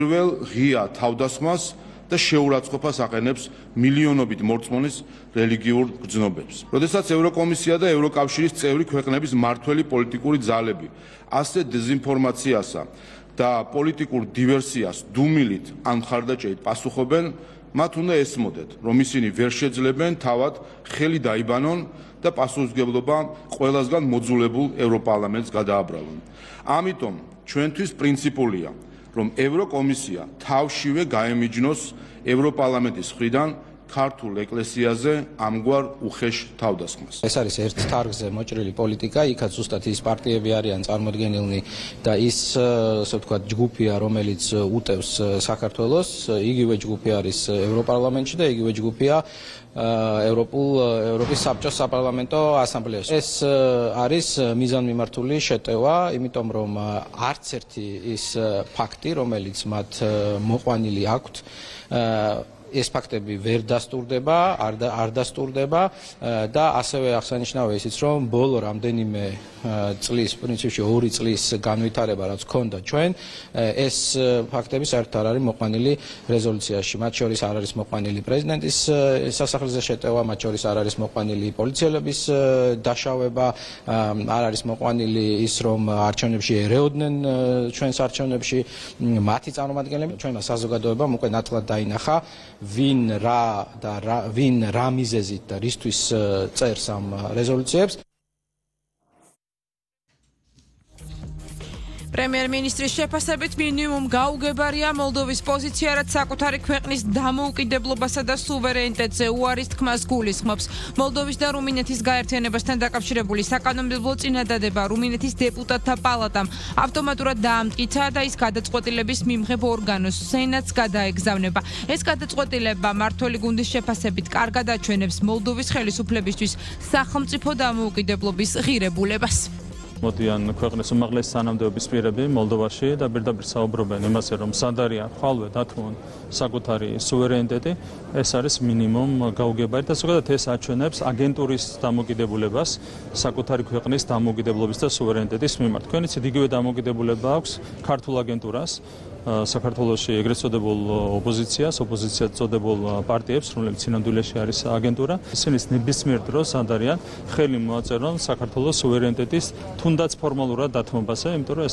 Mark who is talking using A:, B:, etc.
A: პირველ ღია თავდასხმას და შეურაცხყოფას აყენებს მილიონობით მორწმუნის რელიგიურ გრძნობებს. როდესაც ევროკომისია და ევროკავშირის წევრი ქვეყნების მმართველი პოლიტიკური ძალები ასე დეზინფორმაციასა და პოლიტიკურ დივერსიას დუმილით ან მხარდაჭერით პასუხობენ, მათ უნდა ესმოდეთ, რომ ისინი ვერ შეძლებენ თავად ხელი დაიბანონ და პასუხისმგებლობა ყველასგან მოძულებულ ევროპარლამენტს გადააბრალონ. ამიტომ ჩვენთვის პრინციპულია, რომ ევროკომისია თავშივე გაემიჯნოს ევროპარლამენტის მხრიდან ქართულ ეკლესიაზე ამგვარ უხეშ თავდასხმას.
B: ეს არის ერთ თარგზე მოჭრილი პოლიტიკა, იქაც ზუსტად ის პარტიები არიან წარმოდგენილნი და ის, ასე ვთქვათ, ჯგუფია, რომელიც უტევს საქართველოს, იგივე ჯგუფი არის ევროპარლამენტში და იგივე ჯგუფია ევროპის საბჭოს საპარლამენტო ასამბლეაში. ეს არის მიზანმიმართული შეტევა, იმიტომ რომ არც ერთი ის ფაქტი, რომელიც მათ მოყვანილი აქვთ, ეს ფაქტები ვერ დასტურდება, არ დასტურდება და ასევე აღსანიშნავია ისიც, რომ ბოლო რამდენიმე წლის, პრინციპში 2 წლის განვითარება, რაც ჰქონდა ჩვენ, ეს ფაქტები საერთოდ არ არის მოყვანილი რეზოლუციაში. მათ შორის არ არის მოყვანილი პრეზიდენტის სასახლეზე შეტევა, მათ შორის არ არის მოყვანილი პოლიციელების დაშავება, არ არის მოყვანილი ის, რომ არჩევნებში ერეოდნენ ჩვენს არჩევნებში მათი წარმომადგენლები. ჩვენმა საზოგადოებამ უკვე ნათლად დაინახა ვინ რა მიზეზით და რისთვის წერს ამ რეზოლუციებს.
C: პრემიერ-მინისტრის შეფასებით მინიმუმ გაუგებარია მოლდოვის პოზიცია, რაც საკუთარი ქვეყნის დამოუკიდებლობასა და სუვერენიტეტზე უარის თქმას გულისხმობს. მოლდოვის და რუმინეთის გაერთიანებასთან დაკავშირებული საკანონმდებლო წინადადება რუმინეთის დეპუტატთა პალატამ ავტომატურად დაამტკიცა და ის გადაწყვეტილების მიმღებ ორგანოს სენატს გადაეგზავნება. ეს გადაწყვეტილება მმართველი გუნდის შეფასებით კარგად აჩვენებს მოლდოვის ხელისუფლებისთვის სახელმწიფო დამოუკიდებლობის ღირებულებას.
D: მოდიან ქვეყნის უმაღლესი სანამდებობის პირები მოლდოვაში და პირდაპირ საუბრობენ იმაზე, რომ სად არიან ხვალვე დათმონ საკუთარი სუვერენიტეტი, ეს არის მინიმუმ გაუგებარი და ზოგადად ეს აჩვენებს აგენტურის დამოკიდებულებას საკუთარი ქვეყნის დამოუკიდებლობის და სუვერენიტეტის მიმართ. თქვენ იცით, იგივე დამოკიდებულება აქვს ქართულ აგენტურას საქართველოში ეგრეთ წოდებულ ოპოზიციას წოდებულ პარტიებს, რომლებიც სინამდვილეში არის აგენტურა. ისინი ნებისმიერ დროს სად არიან ხელი მოაწერონ საქართველოს სუვერენიტეტის თუნდაც ფორმალურად დათმობაზე, იმიტომ რომ